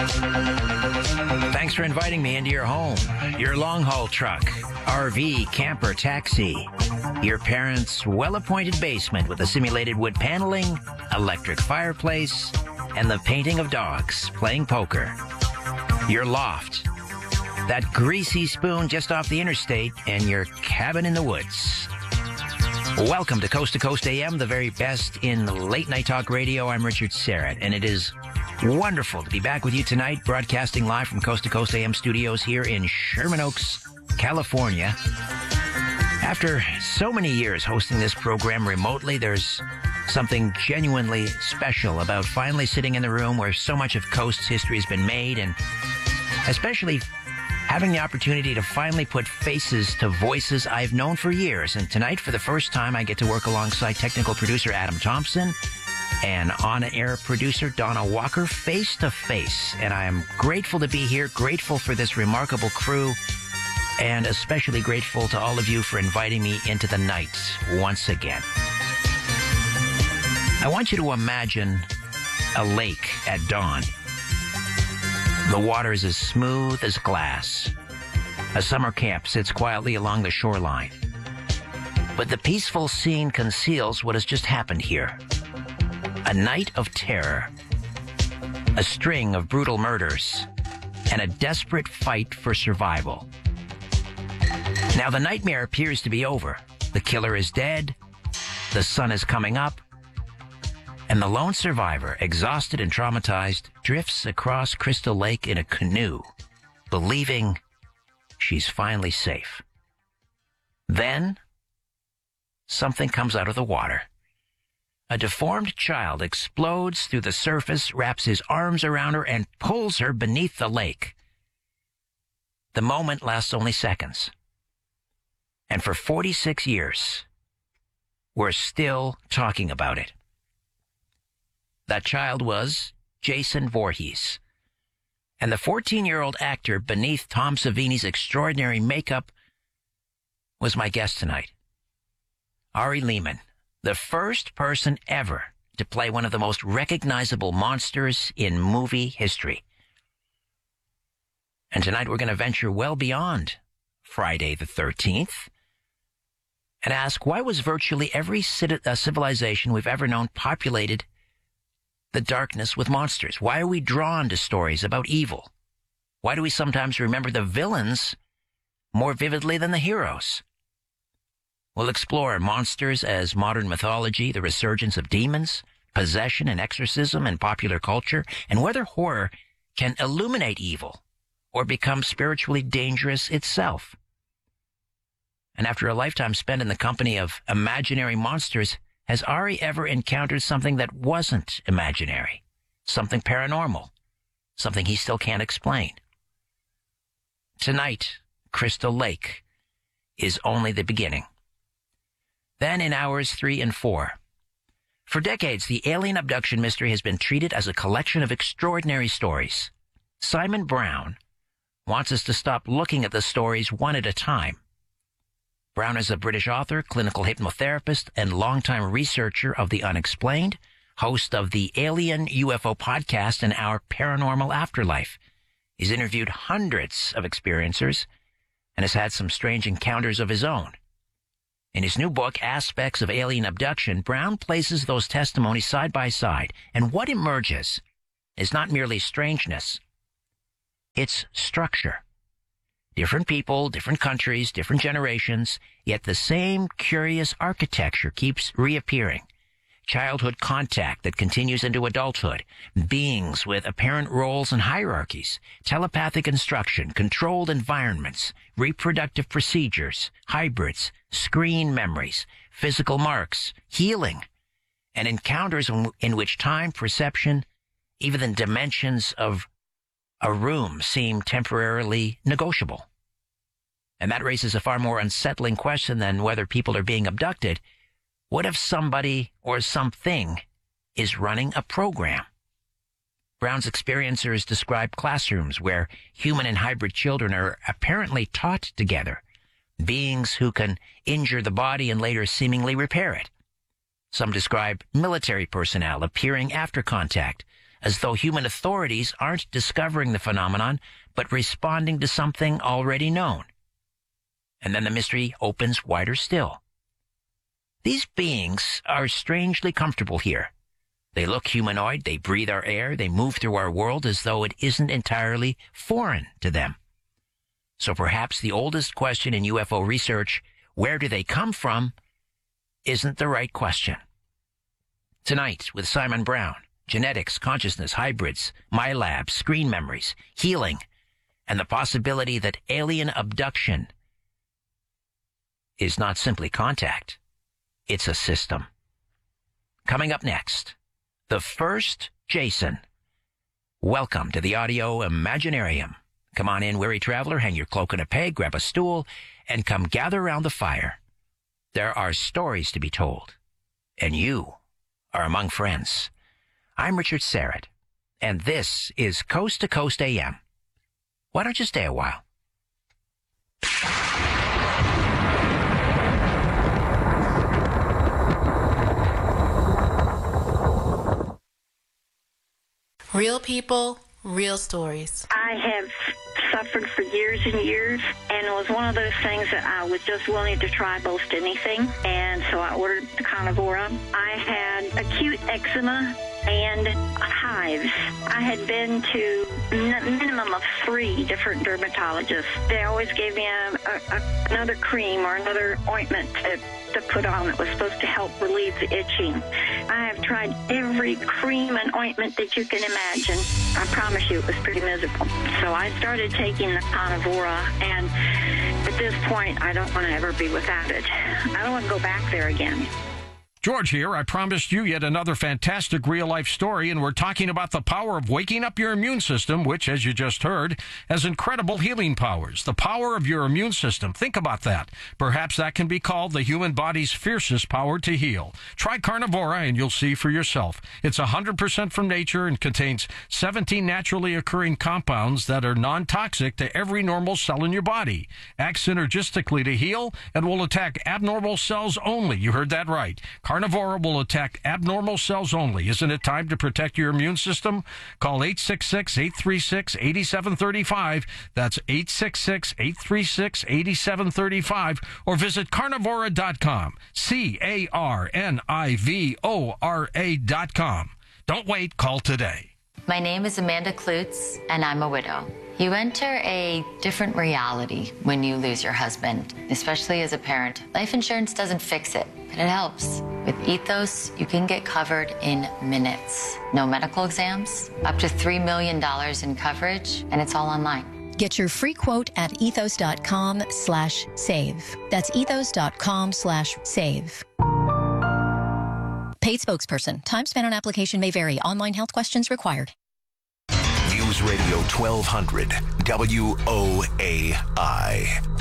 Thanks for inviting me into your home, your long-haul truck, RV, camper, taxi, your parents' well-appointed basement with a simulated wood paneling, electric fireplace, and the painting of dogs playing poker, your loft, that greasy spoon just off the interstate, and your cabin in the woods. Welcome to Coast AM, the very best in late-night talk radio. I'm Richard Serrett, and it is wonderful to be back with you tonight, broadcasting live from Coast to Coast AM studios here in Sherman Oaks, California. After so many years hosting this program remotely, there's something genuinely special about finally sitting in the room where so much of Coast's history has been made, and especially having the opportunity to finally put faces to voices I've known for years. And tonight, for the first time, I get to work alongside technical producer Adam Thompson and on-air producer Donna Walker face to face. And I am grateful to be here, grateful for this remarkable crew, and especially grateful to all of you for inviting me into the night once again. I want you to imagine a lake at dawn. The water is as smooth as glass. A summer camp sits quietly along the shoreline. But the peaceful scene conceals what has just happened here. A night of terror, a string of brutal murders, and a desperate fight for survival. Now the nightmare appears to be over. The killer is dead, the sun is coming up, and the lone survivor, exhausted and traumatized, drifts across Crystal Lake in a canoe, believing she's finally safe. Then, something comes out of the water. A deformed child explodes through the surface, wraps his arms around her, and pulls her beneath the lake. The moment lasts only seconds. And for 46 years, we're still talking about it. That child was Jason Voorhees. And the 14-year-old actor beneath Tom Savini's extraordinary makeup was my guest tonight. Ari Lehman, the first person ever to play one of the most recognizable monsters in movie history. And tonight we're going to venture well beyond Friday the 13th and ask, why was virtually every civilization we've ever known populated the darkness with monsters? Why are we drawn to stories about evil? Why do we sometimes remember the villains more vividly than the heroes? We'll explore monsters as modern mythology, the resurgence of demons, possession and exorcism in popular culture, and whether horror can illuminate evil or become spiritually dangerous itself. And after a lifetime spent in the company of imaginary monsters, has Ari ever encountered something that wasn't imaginary, something paranormal, something he still can't explain? Tonight, Crystal Lake is only the beginning. Then in hours 3 and 4. For decades, the alien abduction mystery has been treated as a collection of extraordinary stories. Simon Brown wants us to stop looking at the stories one at a time. Brown is a British author, clinical hypnotherapist, and longtime researcher of the unexplained, host of the Alien UFO podcast and Our Paranormal Afterlife. He's interviewed hundreds of experiencers and has had some strange encounters of his own. In his new book, Aspects of Alien Abduction, Brown places those testimonies side by side, and what emerges is not merely strangeness, it's structure. Different people, different countries, different generations, yet the same curious architecture keeps reappearing. Childhood contact that continues into adulthood, beings with apparent roles and hierarchies, telepathic instruction, controlled environments, reproductive procedures, hybrids, screen memories, physical marks, healing, and encounters in which time, perception, even the dimensions of a room seem temporarily negotiable. And that raises a far more unsettling question than whether people are being abducted. What if somebody or something is running a program? Brown's experiencers describe classrooms where human and hybrid children are apparently taught together, beings who can injure the body and later seemingly repair it. Some describe military personnel appearing after contact, as though human authorities aren't discovering the phenomenon, but responding to something already known. And then the mystery opens wider still. These beings are strangely comfortable here. They look humanoid, they breathe our air, they move through our world as though it isn't entirely foreign to them. So perhaps the oldest question in UFO research, where do they come from, isn't the right question. Tonight, with Simon Brown, genetics, consciousness, hybrids, MyLab, screen memories, healing, and the possibility that alien abduction is not simply contact, it's a system. Coming up next, the first Jason. Welcome to the Audio Imaginarium. Come on in, weary traveler, hang your cloak on a peg, grab a stool, and come gather around the fire. There are stories to be told, and you are among friends. I'm Richard Serrett, and this is Coast to Coast AM. Why don't you stay a while? Real people, real stories. I have suffered for years and years, and it was one of those things that I was just willing to try most anything, and so I ordered the Carnivora. I had acute eczema and hives. I had been to minimum of 3 different dermatologists. They always gave me another cream or another ointment to put on that was supposed to help relieve the itching. I have tried every cream and ointment that you can imagine. I promise you it was pretty miserable. So I started taking the Carnivora, and at this point, I don't want to ever be without it. I don't want to go back there again. George here. I promised you yet another fantastic real-life story, and we're talking about the power of waking up your immune system, which, as you just heard, has incredible healing powers. The power of your immune system. Think about that. Perhaps that can be called the human body's fiercest power to heal. Try Carnivora, and you'll see for yourself. It's 100% from nature and contains 17 naturally occurring compounds that are non-toxic to every normal cell in your body. Act synergistically to heal and will attack abnormal cells only. You heard that right. Carnivora will attack abnormal cells only. Isn't it time to protect your immune system? Call 866-836-8735. That's 866-836-8735. Or visit carnivora.com. CARNIVORA.com. Don't wait. Call today. My name is Amanda Klutz, and I'm a widow. You enter a different reality when you lose your husband, especially as a parent. Life insurance doesn't fix it, but it helps. With Ethos, you can get covered in minutes. No medical exams, up to $3 million in coverage, and it's all online. Get your free quote at ethos.com/save. That's ethos.com/save. Paid spokesperson. Time spent on application may vary. Online health questions required. News Radio 1200 WOAI.